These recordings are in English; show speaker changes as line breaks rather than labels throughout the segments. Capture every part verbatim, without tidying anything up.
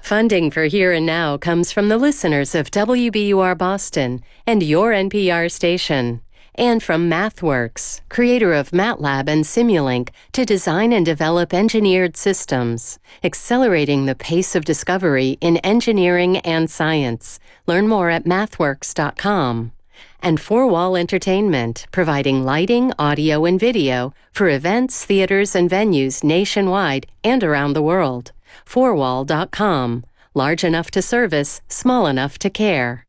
Funding for Here and Now comes from the listeners of W B U R Boston and your N P R station, and from MathWorks, creator of MATLAB and Simulink, to design and develop engineered systems, accelerating the pace of discovery in engineering and science. Learn more at mathworks dot com. And Four Wall Entertainment, providing lighting, audio, and video for events, theaters, and venues nationwide and around the world. four wall dot com. Large enough to service, small enough to care.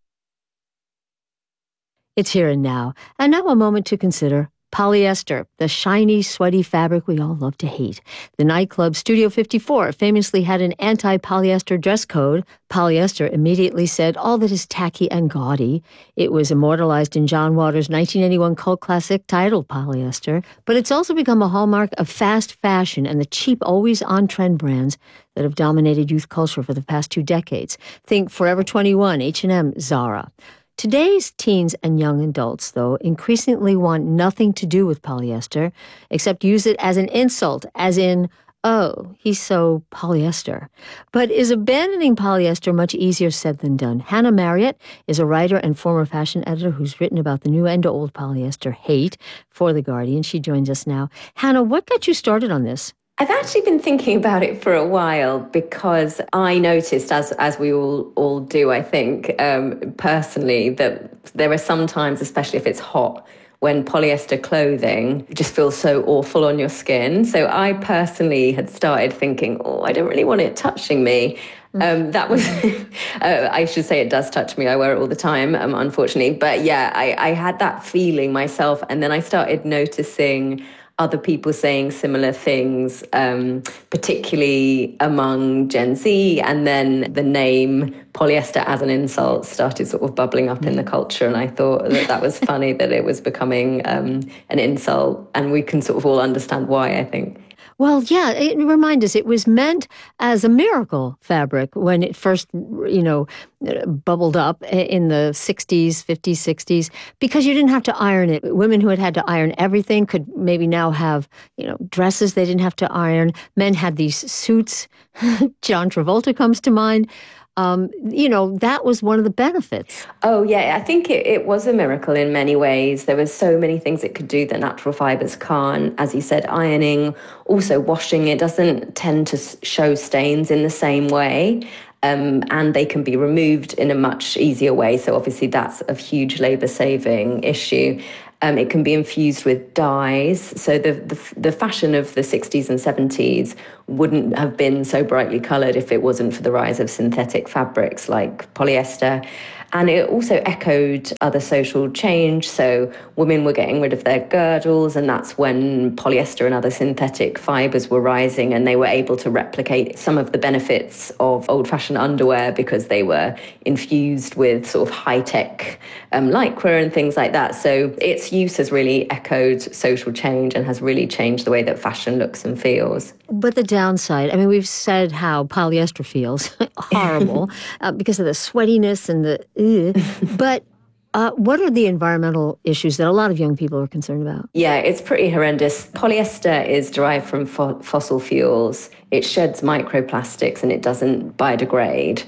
It's Here and Now. And now a moment to consider polyester, the shiny, sweaty fabric we all love to hate. The nightclub Studio fifty-four famously had an anti-polyester dress code. Polyester immediately said all that is tacky and gaudy. It was immortalized in John Waters' nineteen eighty-one cult classic titled Polyester, but it's also become a hallmark of fast fashion and the cheap, always-on-trend brands that have dominated youth culture for the past two decades. Think Forever twenty-one, H and M, Zara. Today's teens and young adults, though, increasingly want nothing to do with polyester, except use it as an insult, as in, oh, he's so polyester. But is abandoning polyester much easier said than done? Hannah Marriott is a writer and former fashion editor who's written about the new and old polyester hate for The Guardian. She joins us now. Hannah, what got you started on this?
I've actually been thinking about it for a while because I noticed, as as we all all do, I think, um, personally, that there are some times, especially if it's hot, when polyester clothing just feels so awful on your skin. So I personally had started thinking, oh, I don't really want it touching me. Um, that was, uh, I should say it does touch me. I wear it all the time, um, unfortunately. But yeah, I, I had that feeling myself. And then I started noticing other people saying similar things, um, particularly among Gen Z. And then the name polyester as an insult started sort of bubbling up in the culture. And I thought that that was funny that it was becoming um, an insult. And we can sort of all understand why, I think.
Well, yeah, it, remind us, it was meant as a miracle fabric when it first, you know, bubbled up in the sixties, fifties, sixties, because you didn't have to iron it. Women who had had to iron everything could maybe now have, you know, dresses they didn't have to iron. Men had these suits. John Travolta comes to mind. Um, you know, that was one of the benefits.
Oh, yeah, I think it, it was a miracle in many ways. There were so many things it could do that natural fibers can't. As you said, ironing, also washing, it doesn't tend to show stains in the same way. Um, and they can be removed in a much easier way. So obviously that's a huge labour-saving issue. Um, it can be infused with dyes. So the, the the fashion of the sixties and seventies wouldn't have been so brightly coloured if it wasn't for the rise of synthetic fabrics like polyester. And it also echoed other social change. So women were getting rid of their girdles, and that's when polyester and other synthetic fibres were rising, and they were able to replicate some of the benefits of old-fashioned underwear because they were infused with sort of high-tech um, lycra and things like that. So its use has really echoed social change and has really changed the way that fashion looks and feels.
But the downside, I mean, we've said how polyester feels horrible uh, because of the sweatiness and the, ugh. But uh, what are the environmental issues that a lot of young people are concerned about?
Yeah, it's pretty horrendous. Polyester is derived from fo- fossil fuels. It sheds microplastics and it doesn't biodegrade.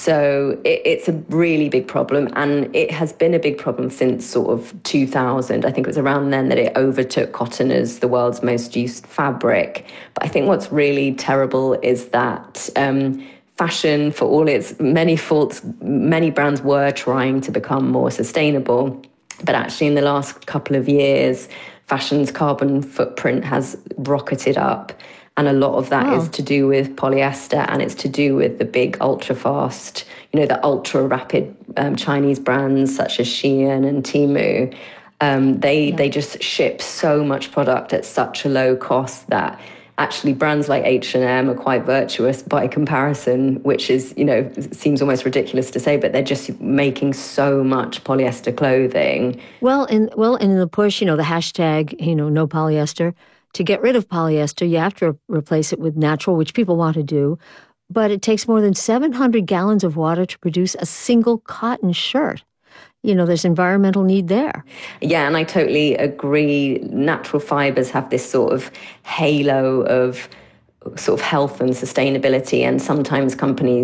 So it, it's a really big problem, and it has been a big problem since sort of two thousand. I think it was around then that it overtook cotton as the world's most used fabric. But I think what's really terrible is that um, fashion, for all its many faults, many brands were trying to become more sustainable. But actually in the last couple of years, fashion's carbon footprint has rocketed up. And a lot of that wow. is to do with polyester, and it's to do with the big ultra-fast, you know, the ultra-rapid um, Chinese brands such as Shein and Temu. Um, they, yeah. they just ship so much product at such a low cost that actually brands like H and M are quite virtuous by comparison, which is, you know, seems almost ridiculous to say, but they're just making so much polyester clothing.
Well, in, well, in the push, you know, the hashtag, you know, no polyester, to get rid of polyester, you have to re- replace it with natural, which people want to do. But it takes more than seven hundred gallons of water to produce a single cotton shirt. You know, there's environmental need there.
Yeah, and I totally agree. Natural fibers have this sort of halo of sort of health and sustainability, and sometimes companies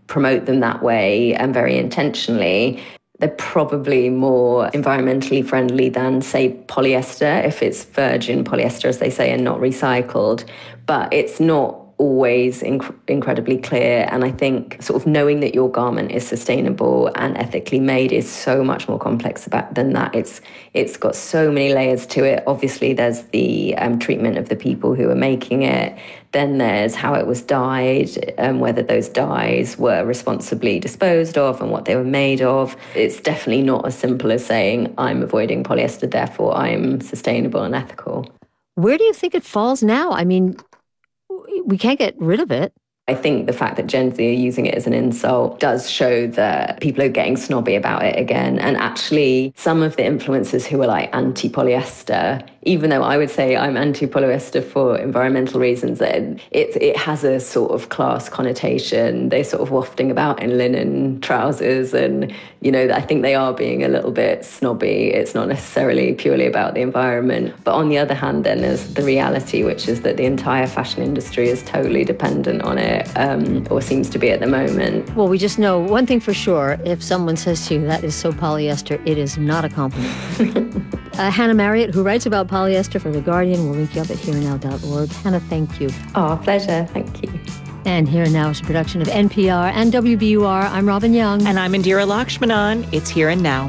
promote them that way and very intentionally, they're probably more environmentally friendly than, say, polyester, if it's virgin polyester, as they say, and not recycled. But it's not always inc- incredibly clear. And I think sort of knowing that your garment is sustainable and ethically made is so much more complex about, than that. It's It's got so many layers to it. Obviously, there's the um, treatment of the people who are making it. Then there's how it was dyed, and whether those dyes were responsibly disposed of and what they were made of. It's definitely not as simple as saying, I'm avoiding polyester, therefore I'm sustainable and ethical.
Where do you think it falls now? I mean, we can't get rid of it.
I think the fact that Gen Z are using it as an insult does show that people are getting snobby about it again. And actually, some of the influencers who are like anti-polyester, even though I would say I'm anti-polyester for environmental reasons, it, it, it has a sort of class connotation. They're sort of wafting about in linen trousers. And, you know, I think they are being a little bit snobby. It's not necessarily purely about the environment. But on the other hand, then there's the reality, which is that the entire fashion industry is totally dependent on it. Um, or seems to be at the moment.
Well, we just know one thing for sure. If someone says to you, that is so polyester, it is not a compliment. uh, Hannah Marriott, who writes about polyester for The Guardian, will link you up at here and now dot org. Hannah, thank you.
Oh, pleasure. Thank you.
And Here and Now is a production of N P R and W B U R. I'm Robin Young.
And I'm Indira Lakshmanan. It's Here and Now.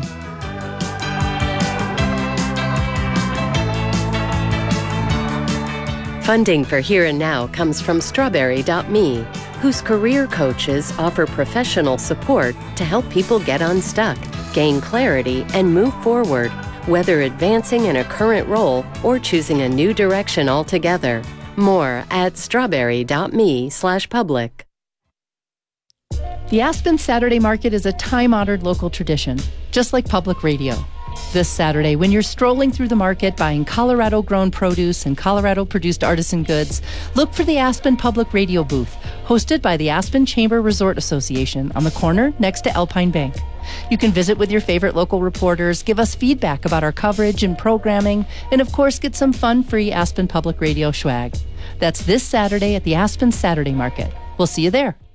Funding for Here and Now comes from Strawberry dot me, whose career coaches offer professional support to help people get unstuck, gain clarity, and move forward, whether advancing in a current role or choosing a new direction altogether. More at strawberry dot me slash public.
The Aspen Saturday Market is a time-honored local tradition, just like public radio. This Saturday, when you're strolling through the market buying Colorado-grown produce and Colorado-produced artisan goods, look for the Aspen Public Radio booth, hosted by the Aspen Chamber Resort Association on the corner next to Alpine Bank. You can visit with your favorite local reporters, give us feedback about our coverage and programming, and of course get some fun free Aspen Public Radio swag. That's this Saturday at the Aspen Saturday Market. We'll see you there.